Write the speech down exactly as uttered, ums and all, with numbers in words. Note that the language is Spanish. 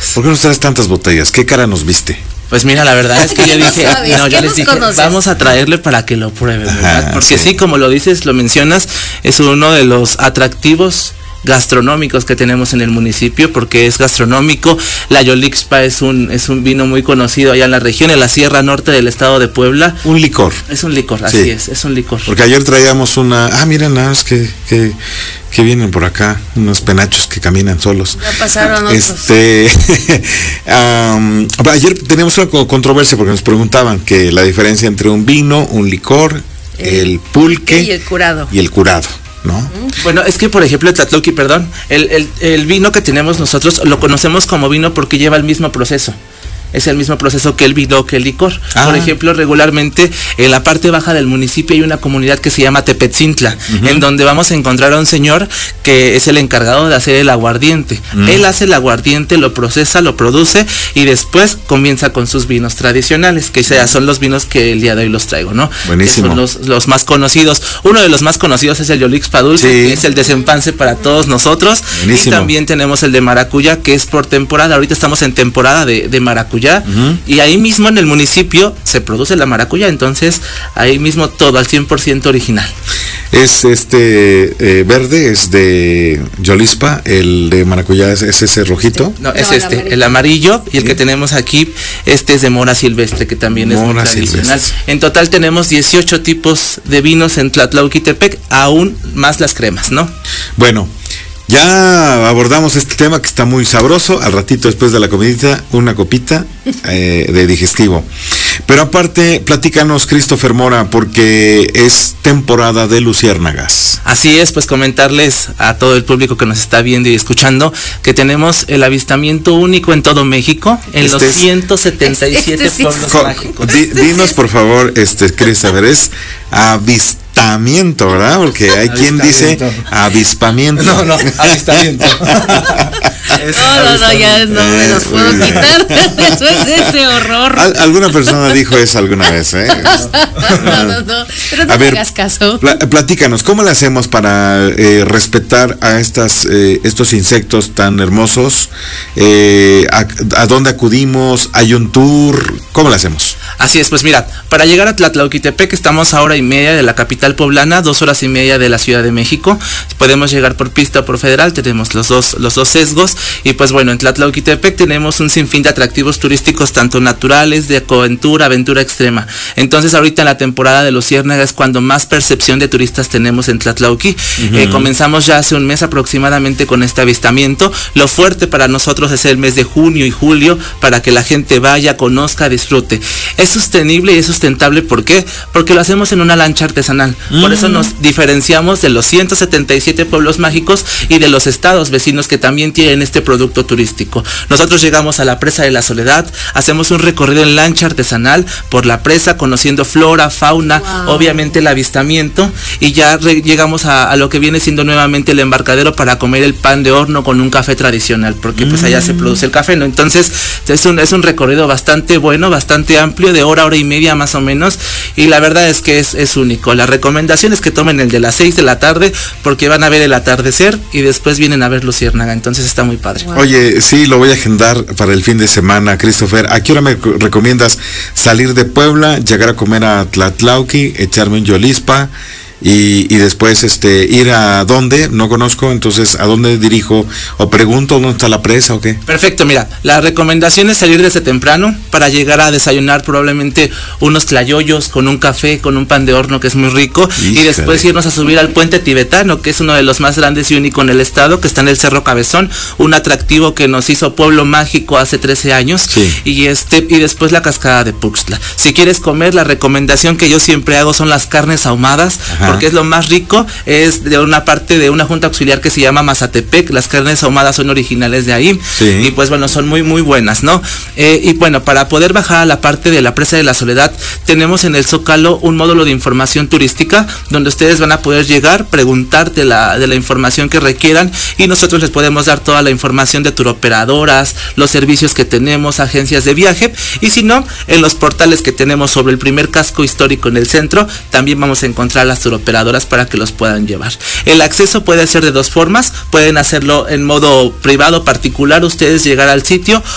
botellas. ¿Por qué nos traes tantas botellas? ¿Qué cara nos viste? Pues mira, la verdad es que yo dije, ¿Sabes? no, yo ¿Qué les nos dije, conoces? vamos a traerle para que lo pruebe, ¿verdad? Ajá, Porque sí. sí, como lo dices, lo mencionas, es uno de los atractivos gastronómicos que tenemos en el municipio, porque es gastronómico. La Yolixpa es un es un vino muy conocido allá en la región, en la Sierra Norte del estado de Puebla. Un licor. Es un licor, Sí. así es, es un licor. Porque ayer traíamos una... Ah, miren, nada más que, que, que vienen por acá, unos penachos que caminan solos. Ya pasaron otros. Este, um, ayer teníamos una co- controversia porque nos preguntaban que la diferencia entre un vino, un licor, el pulque Y el curado. y el curado, ¿no? Bueno, es que por ejemplo el Tlatlauqui, perdón, el, el, el vino que tenemos nosotros lo conocemos como vino porque lleva el mismo proceso. Es el mismo proceso que el vino, que el licor. Ah. Por ejemplo, regularmente en la parte baja del municipio hay una comunidad que se llama Tepetzintla, Ujú. en donde vamos a encontrar a un señor que es el encargado de hacer el aguardiente. Mm. Él hace el aguardiente, lo procesa, lo produce y después comienza con sus vinos tradicionales, que ya son los vinos que el día de hoy los traigo, ¿no? Buenísimo. Que son los, los más conocidos. Uno de los más conocidos es el Yolixpa Dulce, Sí. que es el desempance para todos nosotros. Buenísimo. Y también tenemos el de maracuyá, que es por temporada. Ahorita estamos en temporada de, de maracuyá. Ujú. Y ahí mismo en el municipio se produce la maracuyá. Entonces, ahí mismo todo al cien por ciento original. Es este eh, verde, es de Yolixpa, el de maracuyá es, es ese rojito. No, No, es el este, amarillo. el amarillo. Y el Sí. que tenemos aquí, este es de mora silvestre, que también es muy Mora tradicional. silvestre. En total tenemos dieciocho tipos de vinos en Tlatlauquitepec, aún más las cremas, ¿no? Bueno, ya abordamos este tema que está muy sabroso. Al ratito después de la comidita, una copita eh, de digestivo. Pero aparte, platícanos, Christopher Mora, porque es temporada de luciérnagas. Así es, pues comentarles a todo el público que nos está viendo y escuchando que tenemos el avistamiento único en todo México, en Este los es- ciento setenta y siete Este sí. pueblos Co- mágicos. di- dinos, por favor, este, Christopher, es avistamiento, ¿verdad? Porque hay quien dice Avistamiento. avispamiento. No, no, avistamiento. Es No, no, no, ya no me los Eh, puedo muy bien. quitar después de ese horror. Al- alguna persona dijo eso alguna vez, ¿eh? No, no, no. Pero no A me ver, hagas caso. Pla- platícanos, ¿cómo le hacemos para eh, respetar a estas eh, estos insectos tan hermosos? Eh, a, ¿A dónde acudimos? ¿Hay un tour? ¿Cómo le hacemos? Así es, pues mira, para llegar a Tlatlauquitepec estamos a hora y media de la capital poblana, dos horas y media de la Ciudad de México. Podemos llegar por pista o por federal, tenemos los dos, los dos sesgos. Y pues bueno, en Tlatlauquitepec tenemos un sinfín de atractivos turísticos, tanto naturales, de aventura, aventura extrema. Entonces ahorita en la temporada de luciérnaga es cuando más percepción de turistas tenemos en Tlatlauqui. Eh, comenzamos ya hace un mes aproximadamente con este avistamiento. Lo fuerte para nosotros es el mes de junio y julio, para que la gente vaya, conozca, disfrute. Es sostenible y es sustentable, ¿por qué? Porque lo hacemos en una lancha artesanal. Por eso nos diferenciamos de los ciento setenta y siete pueblos mágicos y de los estados vecinos que también tienen este producto turístico. Nosotros llegamos a la presa de la Soledad, hacemos un recorrido en lancha artesanal por la presa, conociendo flora, fauna, Wow. obviamente el avistamiento, y ya re- llegamos a, a lo que viene siendo nuevamente el embarcadero para comer el pan de horno con un café tradicional, porque pues allá se produce el café, ¿no? Entonces es un, es un recorrido bastante bueno, bastante amplio, de hora, hora y media más o menos, y la verdad es que es, es único. La recomendación es que tomen el de las seis de la tarde, porque van a ver el atardecer y después vienen a ver luciérnaga, entonces está muy padre. Wow. Oye, sí, lo voy a agendar para el fin de semana, Christopher. ¿A qué hora me co- recomiendas salir de Puebla, llegar a comer a Tlatlauqui, echarme un Yolixpa y, y después este ir a dónde? No conozco, entonces ¿a dónde dirijo? O pregunto dónde está la presa o qué. Perfecto, mira, la recomendación es salir desde temprano para llegar a desayunar probablemente unos tlayoyos con un café, con un pan de horno que es muy rico, Híjole. y después irnos a subir al puente tibetano, que es uno de los más grandes y único en el estado, que está en el Cerro Cabezón, un atractivo que nos hizo pueblo mágico hace trece años, Sí. y este y después la cascada de Puxtla. Si quieres comer, la recomendación que yo siempre hago son las carnes ahumadas, Ajá. porque es lo más rico, es de una parte de una junta auxiliar que se llama Mazatepec. Las carnes ahumadas son originales de ahí, Sí. y pues bueno, son muy muy buenas, ¿no? Eh, y bueno, para poder bajar a la parte de la presa de la Soledad, tenemos en el Zócalo un módulo de información turística donde ustedes van a poder llegar, preguntar de la, de la información que requieran, y nosotros les podemos dar toda la información de turoperadoras, los servicios que tenemos, agencias de viaje, y si no, en los portales que tenemos sobre el primer casco histórico en el centro, también vamos a encontrar las turoperadoras para que los puedan llevar. El acceso puede ser de dos formas, pueden hacerlo en modo privado particular, ustedes llegar al sitio,